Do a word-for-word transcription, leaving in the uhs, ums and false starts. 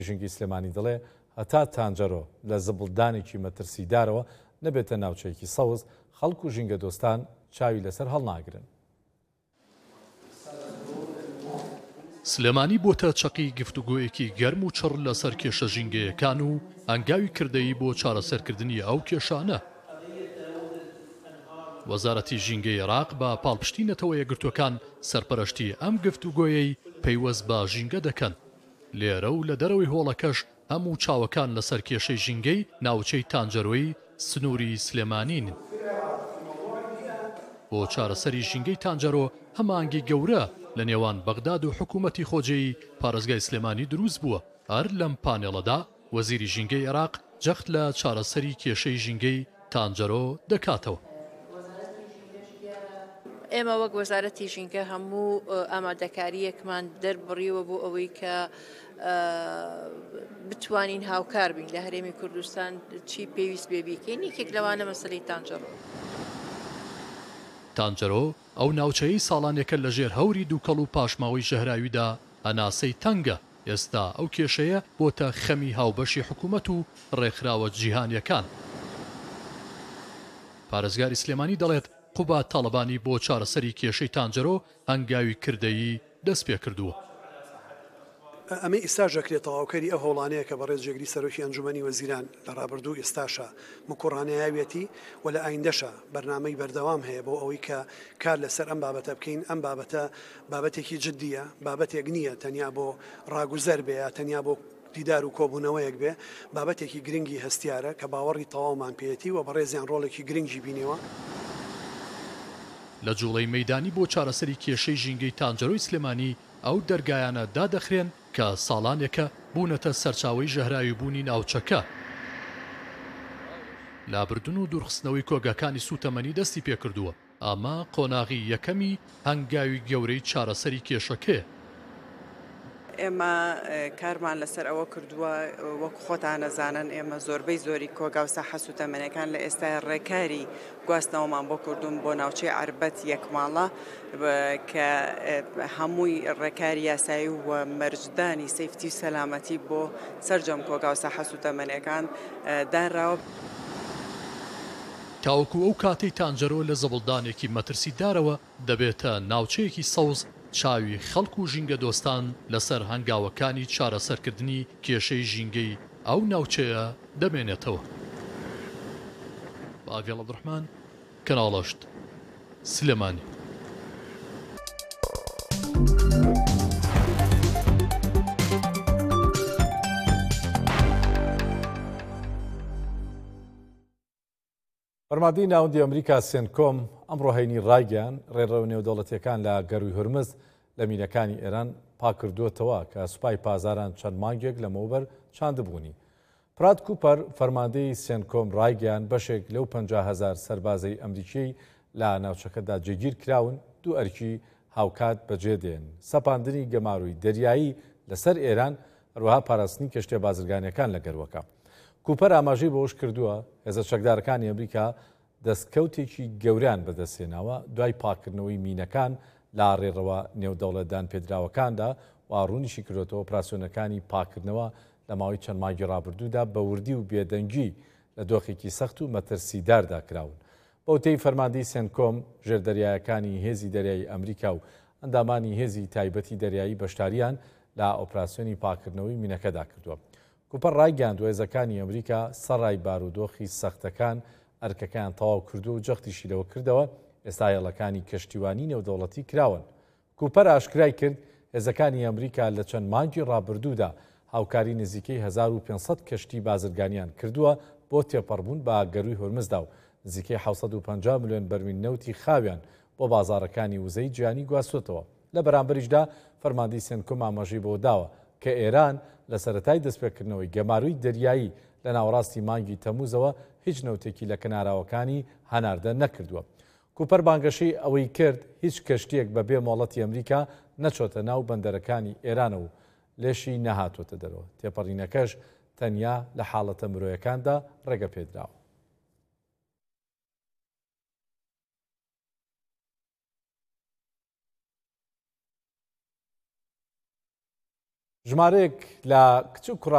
ژینگی سلێمانی دەڵێ هەتا تانجەرۆ لە زبڵدانێکی مەترسیدارەوە نەبێتە ناوچەیەکی سەوز خەڵک و ژینگە دۆستان چاوی لەسەر هەڵناگرن. سلێمانی بۆتە چەقی گفتوگۆیەکی گەرم و چڕ لەسەر کێشە ژینگەیەکان و ئەنگاوی کردەیی بۆ چارەسەرکردنی ئەو کێشانە. وەزارەتی ژینگەی عێراق بە پاڵپشتینەتەوە یەکگرتوەکان سەرپەرشتی ئەم گفتوگۆیەی پەیوەست بە ژینگە دەکەن. لێرە و لە دەرەوەی هۆڵەکەش هەموو چاوەکان لەسەر کێشەی ژینگەی ناوچەی تانجەرۆی سنووری سلێمانین. بۆ چارەسەری ژینگەی تانجەرۆ هەمانگی گەورە لە نێوان بەغداد و حکوومەتی خۆجەیی پارێزگای سلێمانی دروست بووە. هەر لەم پانێڵەدا وەزیری ژینگەی عێراق جەخت لە چارەسەری کێشەی ژینگەی تانجەرۆ دەکاتەوە. ئێمە وەک وەزارەتی ژینگە هەموو ئامادەکاریەکمان دەربڕیوە بۆ ئەوەی کە بتوانین هاوکار بین لە هەرێمی کوردستان چی پێویست بێ بیکەین. یەکێک لەوانە مەسەلەی تانجەرۆ. تانجەرۆ ئەو ناوچەی ساڵانێکە لە ژێر هەوری دووکەڵ و پاشماوەی ژەهراویدا هەناسەی تەنگە. ئێستا ئەو کێشەیە بۆتە خەمی هاوبەشی حکوومەت و ڕێکخراوە جیهانیەکان. پارێزگاری سلێمانی دەڵێت قوبا تاڵبانی بۆ چارەسەری کێشەی تانجەرۆ هەنگاوی کردەیی دەست پێ کردووە. ئەمە ئێستاش دەکرێت تەواوکەری ئەو هەوڵانەیە کە بەڕێز جێگری سەرۆکی ئەنجومەنی وەزیران لە ڕابردوو ئێستاشە مکوڕانەیەوێتی و لە ئایندەشە بەرنامەی بەردەوام هەیە بۆ ئەوەی کە کار لەسەر ئەم بابەتە بکەین. ئەم بابەتە بابەتێکی جددیە، بابەتێک نییە تەنیا بۆ ڕاگوزەر بێ تەنیا بۆ دیدار و کۆبوونەوەیەک بێ، بابەتێکی گرنگی هەستیارە کە باوەڕی تەواومان پێێتی و بەڕێزیان ڕۆڵێکی گرنگی بینەوە. لە جوڵەی مەیدانی بۆ چارەسەری کێشەی ژینگەی تانجەرۆی سلێمانی ئەو دەرگایانە دادەخرێن کە ساڵانێکە بوونەتە سەرچاوەی ژەهراوی بوونی ناوچەکە. لابردن و دوورخستنەوەی کۆگەکانی سوتەمەنی دەستی پێکردووە. ئەمە قۆناغی یەکەمی هەنگاوی گەورەی چارەسەری کێشەکەیە. ئێمە کارمان لەسەر ئەوە کردووە وەک خۆتان نەزانن ئێمە زۆربەی زۆری کۆگا و ساحە سوتەمەنەکان لە ئێستا ڕێکاری گواستنەوەمان بۆ کردوون بۆ ناوچەی عربەت یەکماڵە کە هەمووی ڕێکاری یاسایی و مەرجدانی سەیفتی و سەلامەتی بۆ سەرجەم کۆگا و ساحە سوتەمەنەکان دانراوە. تاوەکو ئەو کاتەی تانجەرۆ لە زەبڵدانێکی مەترسیدارەوە دەبێتە ناوچەیەکی سەوز، چاوی خەڵک و ژینگە دۆستان لەسەر هەنگاوەکانی چارەسەرکردنی کێشەی ژینگەی ئەو ناوچەیە دەمێنێتەوە. باڤێڵ عەبدوڕحمان، کەناڵەشت، سلێمانی. فەرماندەی ناوەندی ئەمریکا سێنکۆم ئەمڕۆ هەینی ڕایگەیان ڕێڕەو نێودەوڵەتیەکان لە گەروی هورمز لە مینەکانی ئێران پاکردووەتەوە کە سوپای پازاران چەند مانگێک لەمەوبەر چاندبوونی. پرات کوپەر فەرماندەی سێنکۆم ڕایگەیان بەشێک لەو پەنجا هەزار سەربازەی ئەمریکی لە ناوچەکەدا جێگیر کراون دوو ئەرکی هاوکات بەجێدێن. سەپاندنی گەماروی دەریایی لەسەر ئێران هەروەها پاراستنی کەشتە بازرگانیەکان لە گەروەکە. کوپەر ئاماژەی بەوەش کردووە هێزە چەکدارەکانی ئەمریکا دەستکەوتێکی گەوریان بەدەستێناوە دوای پاکردنەوەی مینەکان لە ڕێڕەوە نێودەوڵەتدان پێدراوەکاندا و ڕوونیشی کردوێتەوە ئۆپراسیۆنەکانی پاکردنەوە لە ماوەی چەند مانگی ڕابردوودا بە وردی و بێدەنگی لە دۆخێکی سەخت و مەترسیداردا کراون. بەوتەی فەرماندەی سێنکۆم ژێردەریایەکانی هێزی دەریایی ئەمریکا و ئەندامانی هێزی تایبەتی دەریایی بەشداریان لە ئۆپراسیۆنی پاکردنەوەی مینەکەدا کردووە. کوپەر ڕایگەاند هێزەکانی ئەمریکا سەرڕای بارودۆخی سەختەکان ئەرکەکان تەواو کردو و جەختیشی لەوە کردەوە ئێستا هێڵەکانی کەشتیوانی نێودەوڵەتی کراون. کوپەر ئاشکرای کرد هێزەکانی ئەمریکا لە چەند مانگی ڕابردوودا هاوکاری نزیکەی هەزار و پێنجسەد کەشتی بازرگانیان کردووە بۆ تێپەڕبوون بە گەروی هورمزدا و نزیکەی حەوسەد و پەنجا ملیۆن بەرمیل نەوتی خاویان بۆ بازاڕەکانی وزەی گیانی گواستوتەوە. لە بەرامبەریشدا فەرماندەی سێنکۆم ئاماژەی بۆ داوە کە ئێران لە سەرەتای دەستپێکردنەوەی گەماروی دەریایی لە ناوەڕاستی مانگی تەمووزەوە هیچ نەوتێکی لە کەناراوەکانی هەناردە نەکردووە. کوپەر بانگەشەی ئەوەی کرد هیچ کەشتیەک بەبێ مۆڵەتی ئەمریکا نەچۆتە ناو بەندەرەکانی ئێرانە و لێشی نەهاتۆتە دەرەوە. تێپەڕینەکەش تەنیا لە حاڵەتە مرۆیەکاندا ڕێگە پێدراوە. ژمارەیەک لە کچ و کوڕ